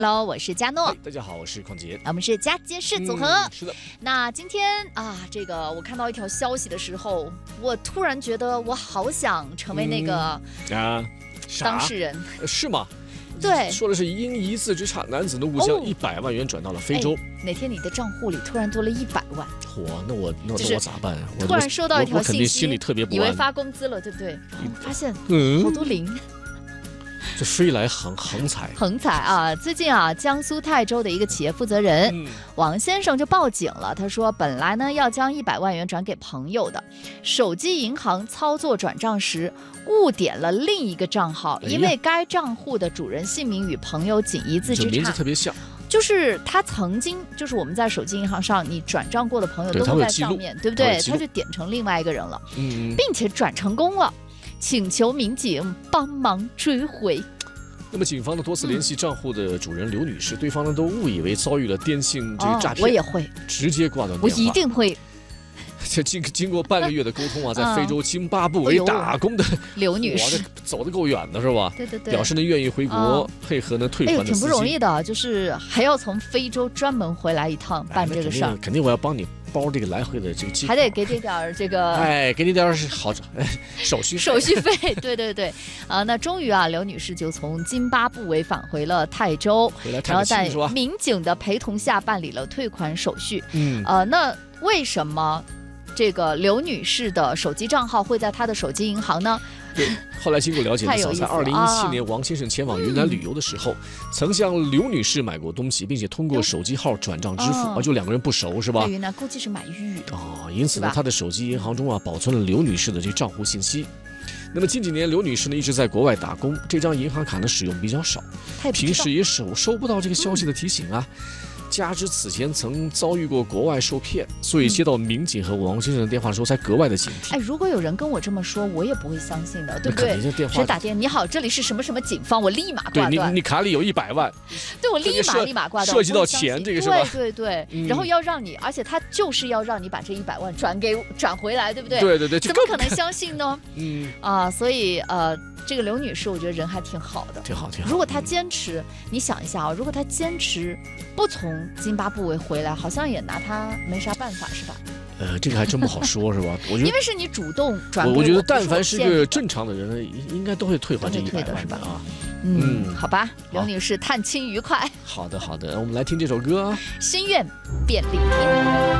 Hello， 我是佳诺。 大家好，我是邝杰。 我们是佳杰士组合。 是的。 那今天啊，这个我看到一条消息的时候，我突然觉得我好想成为那个当事人。 是吗？ 对， 说的是因一字之差，男子的物将100万元转到了非洲。 哪天你的账户里突然多了100万？ 那我咋办？我突然收到一条信息， 我肯定心里特别不安， 以为发工资了，对不对？发现好多零。 这飞来横财啊！最近啊，江苏泰州的一个企业负责人王先生就报警了。他说，本来呢要将100万元转给朋友的，手机银行操作转账时误点了另一个账号，因为该账户的主人姓名与朋友仅一字之差， 名字特别像。 就是他曾经，就是我们在手机银行上你转账过的朋友都会在上面，对不对？他就点成另外一个人了，并且转成功了。请求民警帮忙追回。 那么警方呢多次联系账户的主人刘女士，对方呢都误以为遭遇了电信这个诈骗。 我也会直接挂断电话。 我一定会。 这经过半个月的沟通啊，在非洲津巴布韦打工的刘女士走得够远的是吧？ 对， 表示呢愿意回国配合呢退还的资金。 挺不容易的，就是还要从非洲专门回来一趟办这个事儿。 肯定我要帮你包这个来回的这个机票， 还得给你点这个， 给你点好手续费，对那终于啊，刘女士就从津巴布韦返回了泰州，然后在民警的陪同下办理了退款手续。那为什么这个刘女士的手机账号会在她的手机银行呢？ 对，后来经过了解，在2017年，王先生前往云南旅游的时候，曾向刘女士买过东西，并且通过手机号转账支付，就两个人不熟是吧？ 云南估计是买玉因此呢，他的手机银行中保存了刘女士的这账户信息。那么近几年，刘女士呢一直在国外打工，这张银行卡呢使用比较少，平时也收不到这个消息的提醒啊。加之此前曾遭遇过国外受骗，所以接到民警和王先生的电话的时候才格外的警惕。 如果有人跟我这么说，我也不会相信的，对不对？谁打电话？你好，这里是什么什么警方，我立马挂断。 你卡里有100万， 对，我立马挂断。 涉及到钱，这个是吧？ 对，然后要让你，而且他就是要让你把这100万转回来，对不对？ 对， 怎么可能相信呢？所以这个刘女士，我觉得人还挺好的， 挺好。 如果她坚持，你想一下啊，如果她坚持不从津巴布韦回来，好像也拿她没啥办法，是吧？ 这个还真不好说，是吧？我觉得， 因为是你主动转给我觉得但凡是个正常的人，应该都会退还这100万的啊。 好吧，刘女士探亲愉快。 好的，我们来听这首歌啊， 心愿便利贴。